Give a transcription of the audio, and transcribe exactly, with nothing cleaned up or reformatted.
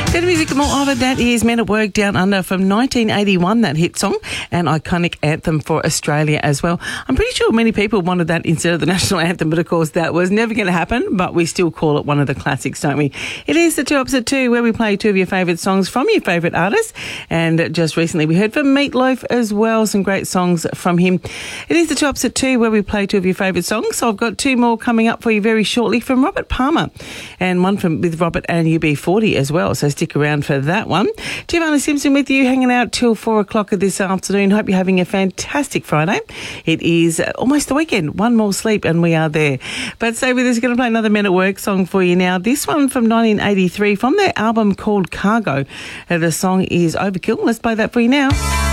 Better music, more of it. That is Men at Work Down Under from nineteen eighty-one, that hit song, an iconic anthem for Australia as well. I'm pretty sure many people wanted that instead of the national anthem, but of course that was never going to happen, but we still call it one of the classics, don't we? It is the Two Opposite Two, where we play two of your favourite songs from your favourite artists, and just recently we heard from Meatloaf as well, some great songs from him. It is the Two Opposite Two, where we play two of your favourite songs, so I've got two more coming up for you very shortly from Robert Palmer, and one from with Robert and U B forty as well, so stick around for that one. Giovanna Simpson with you, hanging out till four o'clock this afternoon. Hope you're having a fantastic Friday. It is almost the weekend. One more sleep and we are there. But stay with us. Going to play another Men at Work song for you now. This one from nineteen eighty-three from their album called Cargo. Uh, the song is Overkill. Let's play that for you now.